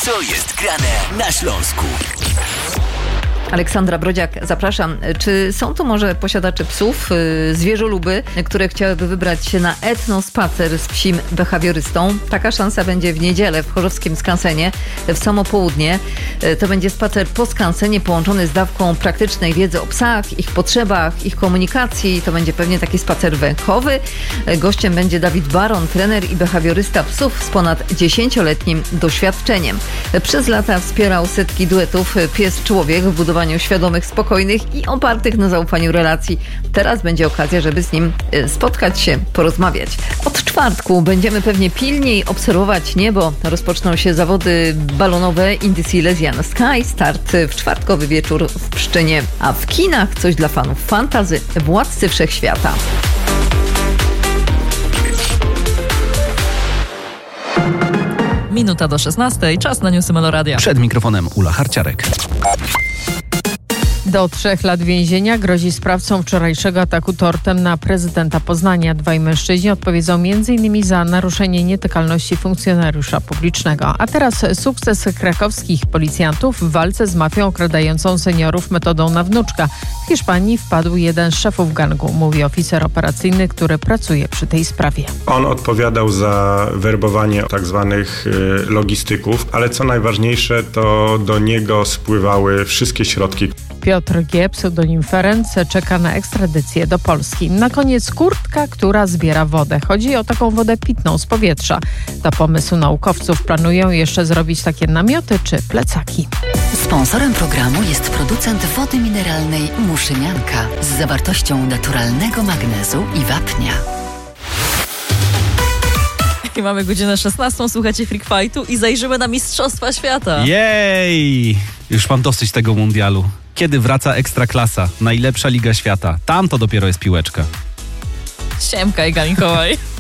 Co jest grane na Śląsku? Aleksandra Brodziak, zapraszam. Czy są to może posiadacze psów, zwierzoluby, które chciałyby wybrać się na etnospacer z psim behawiorystą? Taka szansa będzie w niedzielę w chorzowskim skansenie w samo południe. To będzie spacer po skansenie połączony z dawką praktycznej wiedzy o psach, ich potrzebach, ich komunikacji. To będzie pewnie taki spacer węchowy. Gościem będzie Dawid Baron, trener i behawiorysta psów z ponad 10-letnim doświadczeniem. Przez lata wspierał setki duetów pies-człowiek w budowaniu świadomych, spokojnych i opartych na zaufaniu relacji. Teraz będzie okazja, żeby z nim spotkać się, porozmawiać. Od czwartku będziemy pewnie pilniej obserwować niebo. Rozpoczną się zawody balonowe Indy Silesian Sky. Start w czwartkowy wieczór w Pszczynie. A w kinach coś dla fanów fantasy. Władcy Wszechświata. Minuta do 16. Czas na newsy Meloradia. Przed mikrofonem Ula Harciarek. Do 3 lat więzienia grozi sprawcom wczorajszego ataku tortem na prezydenta Poznania. Dwaj mężczyźni odpowiedzą m.in. za naruszenie nietykalności funkcjonariusza publicznego. A teraz sukces krakowskich policjantów w walce z mafią okradającą seniorów metodą na wnuczka. W Hiszpanii wpadł jeden z szefów gangu, mówi oficer operacyjny, który pracuje przy tej sprawie. On odpowiadał za werbowanie tak zwanych logistyków, ale co najważniejsze, to do niego spływały wszystkie środki. Piotr G., pseudonim Ferenc, czeka na ekstradycję do Polski. Na koniec kurtka, która zbiera wodę. Chodzi o taką wodę pitną z powietrza. To pomysł naukowców. Planują jeszcze zrobić takie namioty czy plecaki. Sponsorem programu jest producent wody mineralnej Muszynianka z zawartością naturalnego magnezu i wapnia. I mamy godzinę 16, słuchacie Freak Fightu i zajrzymy na Mistrzostwa Świata. Jej! Już mam dosyć tego mundialu. Kiedy wraca Ekstraklasa? Najlepsza liga świata. Tam to dopiero jest piłeczka. Siemka, Iga Mikołaj.